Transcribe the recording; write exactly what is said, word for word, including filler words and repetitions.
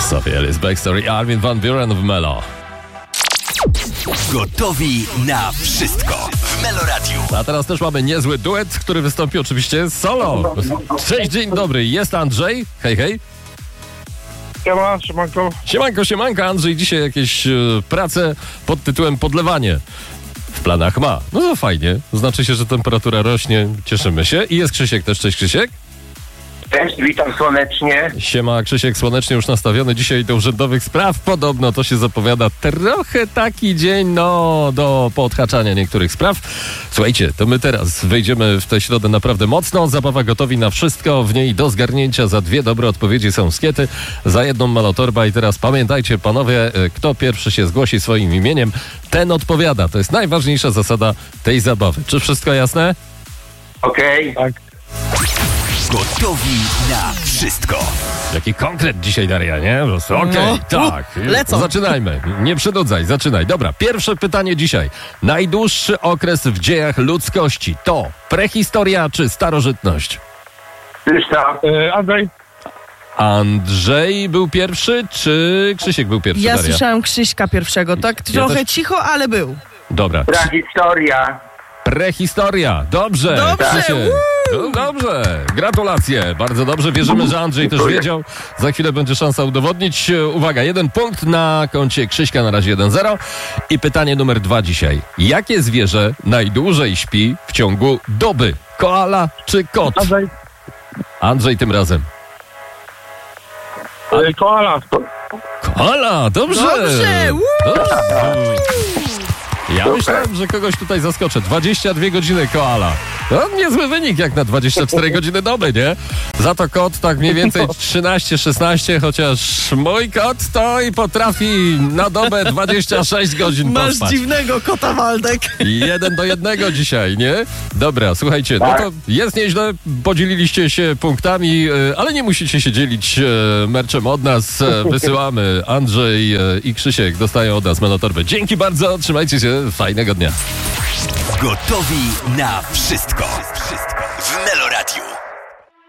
Sophie Ellis Bextor, Armin van Buuren w Melo. Gotowi na wszystko w Melo Radiu. A teraz też mamy niezły duet, który wystąpi oczywiście solo. Cześć, dzień dobry, jest Andrzej. Hej, hej. Siema, siemanko. Siemanko, siemanko. Andrzej dzisiaj jakieś e, prace pod tytułem podlewanie w planach ma. No to fajnie. Znaczy się, że temperatura rośnie. Cieszymy się. I jest Krzysiek też. Cześć, Krzysiek. Cześć, witam słonecznie. Siema, Krzysiek słonecznie już nastawiony dzisiaj do urzędowych spraw. Podobno to się zapowiada trochę taki dzień, no, do poodhaczania niektórych spraw. Słuchajcie, to my teraz wejdziemy w tę środę naprawdę mocno. Zabawa gotowi na wszystko. W niej do zgarnięcia za dwie dobre odpowiedzi są skiety, za jedną malotorba. I teraz pamiętajcie, panowie, kto pierwszy się zgłosi swoim imieniem, ten odpowiada. To jest najważniejsza zasada tej zabawy. Czy wszystko jasne? Okej. Tak. Gotowi na wszystko. Jaki konkret dzisiaj, Daria, nie? Okej, okay, No, tak. lecą. Zaczynajmy. Nie przynudzaj, zaczynaj. Dobra, pierwsze pytanie dzisiaj. Najdłuższy okres w dziejach ludzkości to prehistoria czy starożytność? Krzysztof. E, Andrzej. Andrzej był pierwszy, czy Krzysiek był pierwszy, Ja Daria? słyszałem Krzyśka pierwszego, tak Ja trochę też- cicho, ale był. Dobra. Prehistoria. Prehistoria. Dobrze. Dobrze, Krzysiek. No, dobrze. Gratulacje. Bardzo dobrze. Wierzymy, że Andrzej też wiedział. Za chwilę będzie szansa udowodnić. Uwaga, jeden punkt na koncie Krzyśka, na razie jeden zero. I pytanie numer dwa dzisiaj. Jakie zwierzę najdłużej śpi w ciągu doby? Koala czy kot? Andrzej. Andrzej tym razem. E, koala. Koala, dobrze. Dobrze, woo! Dobrze. Ja myślałem, że kogoś tutaj zaskoczę. dwadzieścia dwie godziny koala. No, niezły wynik jak na dwadzieścia cztery godziny doby, nie? Za to kot tak mniej więcej trzynaście szesnaście, chociaż mój kot to i potrafi na dobę dwadzieścia sześć godzin Masz pospać. dziwnego kota, Waldek. Jeden do jednego dzisiaj, nie? Dobra, słuchajcie, no to jest nieźle, podzieliliście się punktami, e, ale nie musicie się dzielić e, merczem od nas. E, Wysyłamy. Andrzej e, i Krzysiek dostają od nas Menotorbę. Dzięki bardzo, trzymajcie się, fajnego dnia. Gotowi na wszystko. Wszystko w Melo Radiu.